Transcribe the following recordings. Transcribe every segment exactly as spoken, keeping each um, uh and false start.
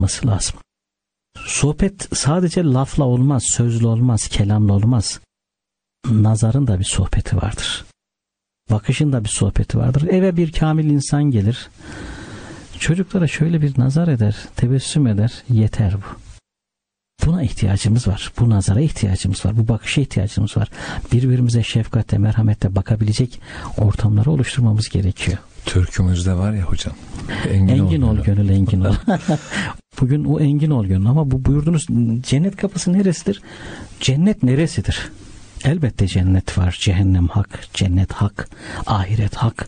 olması lazım. Sohbet sadece lafla olmaz, sözle olmaz, kelamla olmaz. Nazarın da bir sohbeti vardır. Bakışın da bir sohbeti vardır. Eve bir kamil insan gelir. Çocuklara şöyle bir nazar eder, tebessüm eder. Yeter bu. Buna ihtiyacımız var. Bu nazara ihtiyacımız var. Bu bakışa ihtiyacımız var. Birbirimize şefkatle, merhametle bakabilecek ortamları oluşturmamız gerekiyor. Türkümüzde var ya hocam. Engin, engin ol, ol gönül, engin ol. Bugün o engin ol gönül. Ama bu buyurdunuz cennet kapısı neresidir? Cennet neresidir? Elbette cennet var. Cehennem hak, cennet hak, ahiret hak.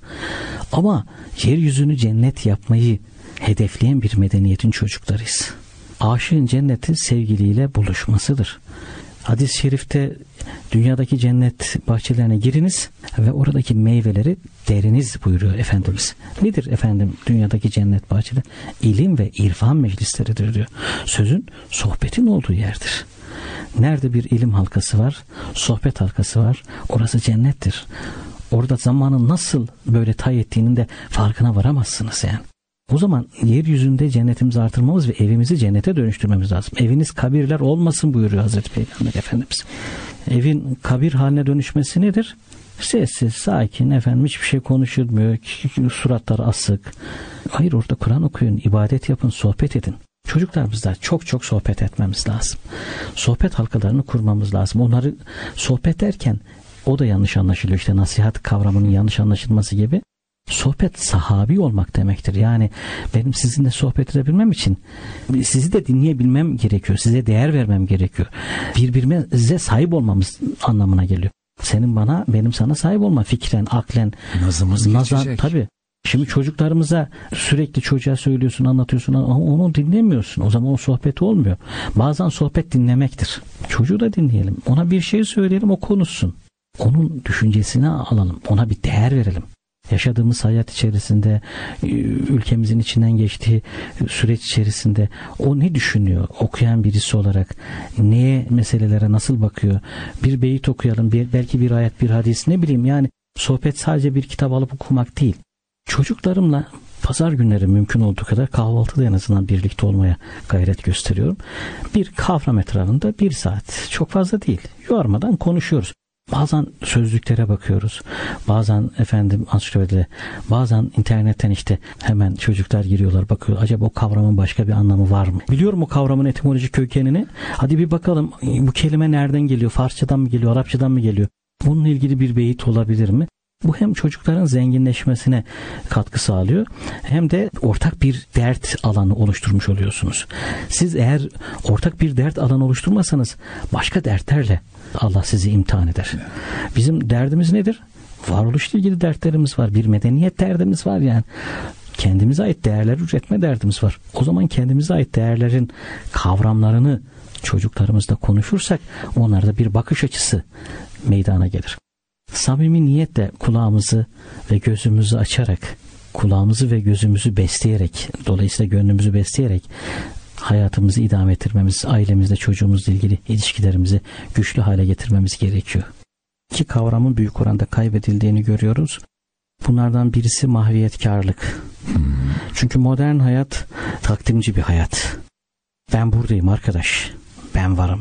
Ama yeryüzünü cennet yapmayı hedefleyen bir medeniyetin çocuklarıyız. Aşığın cenneti sevgiliyle buluşmasıdır. Hadis-i şerifte dünyadaki cennet bahçelerine giriniz ve oradaki meyveleri deriniz buyuruyor Efendimiz. Nedir efendim dünyadaki cennet bahçeleri? İlim ve irfan meclisleridir diyor. Sözün, sohbetin olduğu yerdir. Nerede bir ilim halkası var, sohbet halkası var, orası cennettir. Orada zamanın nasıl böyle tay ettiğinin de farkına varamazsınız yani. O zaman yeryüzünde cennetimizi artırmamız ve evimizi cennete dönüştürmemiz lazım. Eviniz kabirler olmasın buyuruyor Hazreti Peygamber Efendimiz. Evin kabir haline dönüşmesi nedir? Sessiz, sakin, efendim hiçbir şey konuşulmuyor, suratlar asık. Hayır, orada Kur'an okuyun, ibadet yapın, sohbet edin. Çocuklarımızla çok çok sohbet etmemiz lazım. Sohbet halkalarını kurmamız lazım. Onları sohbet derken o da yanlış anlaşılıyor. İşte nasihat kavramının yanlış anlaşılması gibi. Sohbet sahabi olmak demektir. Yani benim sizinle sohbet edebilmem için sizi de dinleyebilmem gerekiyor. Size değer vermem gerekiyor. Birbirimize sahip olmamız anlamına geliyor. Senin bana, benim sana sahip olma, fikren, aklen. Nazımız nazar, geçecek. Tabii. Şimdi çocuklarımıza sürekli çocuğa söylüyorsun, anlatıyorsun ama onu dinlemiyorsun. O zaman o sohbet olmuyor. Bazen sohbet dinlemektir. Çocuğu da dinleyelim. Ona bir şey söyleyelim, o konuşsun. Onun düşüncesini alalım. Ona bir değer verelim. Yaşadığımız hayat içerisinde, ülkemizin içinden geçtiği süreç içerisinde o ne düşünüyor? Okuyan birisi olarak neye, meselelere nasıl bakıyor? Bir beyit okuyalım, bir, belki bir ayet, bir hadis, ne bileyim yani. Sohbet sadece bir kitap alıp okumak değil. Çocuklarımla pazar günleri mümkün olduğu kadar kahvaltıda en azından birlikte olmaya gayret gösteriyorum. Bir kavram etrafında bir saat, çok fazla değil, yormadan konuşuyoruz. Bazen sözlüklere bakıyoruz. Bazen efendim ansiklopedide, bazen internetten işte hemen çocuklar giriyorlar, bakıyor. Acaba o kavramın başka bir anlamı var mı? Biliyorum o kavramın etimolojik kökenini. Hadi bir bakalım bu kelime nereden geliyor? Farsçadan mı geliyor? Arapçadan mı geliyor? Bununla ilgili bir beyit olabilir mi? Bu hem çocukların zenginleşmesine katkı sağlıyor, hem de ortak bir dert alanı oluşturmuş oluyorsunuz. Siz eğer ortak bir dert alanı oluşturmasanız başka dertlerle Allah sizi imtihan eder. Bizim derdimiz nedir? Varoluşla ilgili dertlerimiz var. Bir medeniyet derdimiz var yani. Kendimize ait değerler üretme derdimiz var. O zaman kendimize ait değerlerin kavramlarını çocuklarımızla konuşursak onlarda bir bakış açısı meydana gelir. Samimi niyetle kulağımızı ve gözümüzü açarak, kulağımızı ve gözümüzü besleyerek, dolayısıyla gönlümüzü besleyerek hayatımızı idame ettirmemiz, ailemizle, çocuğumuzla ilgili ilişkilerimizi güçlü hale getirmemiz gerekiyor. İki kavramın büyük oranda kaybedildiğini görüyoruz. Bunlardan birisi mahviyetkarlık. Çünkü modern hayat takdimci bir hayat. Ben buradayım arkadaş, ben varım.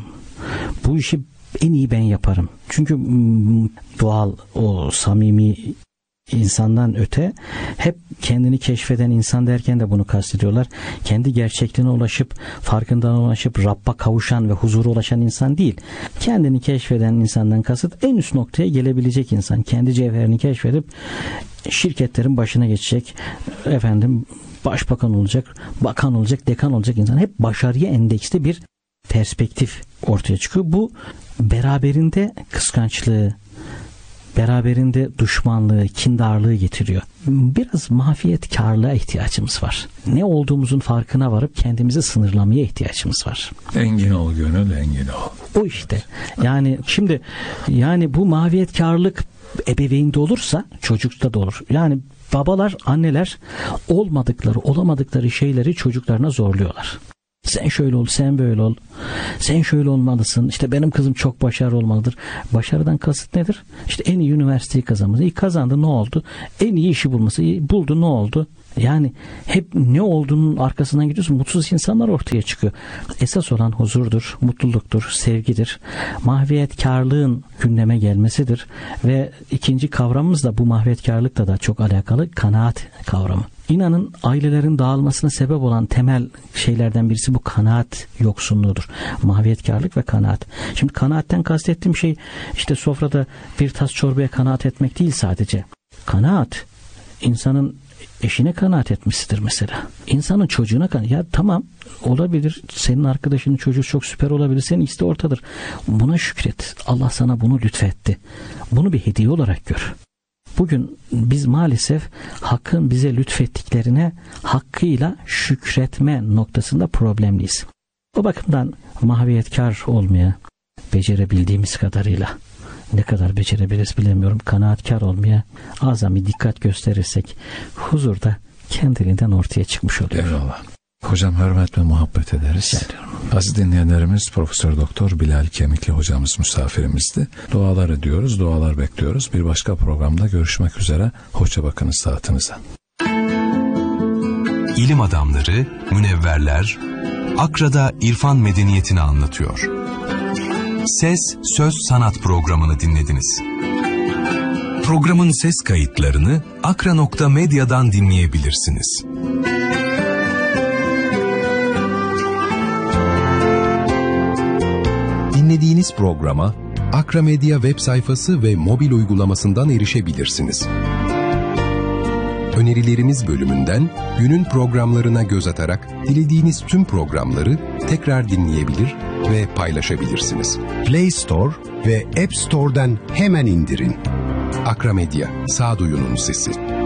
Bu işi en iyi ben yaparım. Çünkü doğal, o samimi insandan öte hep kendini keşfeden insan derken de bunu kastediyorlar. Kendi gerçekliğine ulaşıp, farkındalığına ulaşıp Rabb'a kavuşan ve huzura ulaşan insan değil. Kendini keşfeden insandan kasıt en üst noktaya gelebilecek insan. Kendi cevherini keşfedip şirketlerin başına geçecek, efendim başbakan olacak, bakan olacak, dekan olacak insan. Hep başarıya endeksli bir perspektif ortaya çıkıyor. Bu beraberinde kıskançlığı, beraberinde düşmanlığı, kindarlığı getiriyor. Biraz mahfiyetkarlığa ihtiyacımız var. Ne olduğumuzun farkına varıp kendimizi sınırlamaya ihtiyacımız var. Engin ol gönül, engin ol. O işte. Yani şimdi yani bu mahfiyetkarlık ebeveynde olursa çocukta da olur. Yani babalar, anneler olmadıkları, olamadıkları şeyleri çocuklarına zorluyorlar. Sen şöyle ol, sen böyle ol. Sen şöyle olmalısın. İşte benim kızım çok başarılı olmalıdır. Başarıdan kasıt nedir? İşte en iyi üniversiteyi kazanması. İyi kazandı, ne oldu? En iyi işi bulması. İyi buldu, ne oldu? Yani hep ne olduğunun arkasından gidiyorsun. Mutsuz insanlar ortaya çıkıyor. Esas olan huzurdur, mutluluktur, sevgidir. Mahviyetkarlığın gündeme gelmesidir. Ve ikinci kavramımız da bu mahviyetkarlıkla da çok alakalı, kanaat kavramı. İnanın ailelerin dağılmasına sebep olan temel şeylerden birisi bu kanaat yoksunluğudur. Mahviyetkarlık ve kanaat. Şimdi kanaatten kastettiğim şey işte sofrada bir tas çorbaya kanaat etmek değil sadece. Kanaat insanın eşine kanaat etmesidir mesela. İnsanın çocuğuna kanaat. Ya tamam, olabilir. Senin arkadaşının çocuğu çok süper olabilir. Senin ikisi de ortadır. Buna şükret. Allah sana bunu lütfetti. Bunu bir hediye olarak gör. Bugün biz maalesef Hakk'ın bize lütfettiklerine hakkıyla şükretme noktasında problemliyiz. O bakımdan mahviyetkar olmaya becerebildiğimiz kadarıyla, ne kadar becerebiliriz bilemiyorum, kanaatkar olmaya azami dikkat gösterirsek huzurda kendiliğinden ortaya çıkmış oluyor. Eyvallah. Hocam hürmet ve muhabbet ederiz. Aziz dinleyenlerimiz, Profesör Doktor Bilal Kemikli hocamız misafirimizdi. Dualar ediyoruz, dualar bekliyoruz. Bir başka programda görüşmek üzere. Hoşça bakınız saatinize. İlim adamları, münevverler, Akra'da İrfan medeniyetini anlatıyor. Ses, Söz, Sanat programını dinlediniz. Programın ses kayıtlarını akra nokta medya'dan dinleyebilirsiniz. Dinlediğiniz programa Akra Medya web sayfası ve mobil uygulamasından erişebilirsiniz. Önerilerimiz bölümünden günün programlarına göz atarak dilediğiniz tüm programları tekrar dinleyebilir ve paylaşabilirsiniz. Play Store ve App Store'dan hemen indirin. Akra Medya, sağduyunun sesi.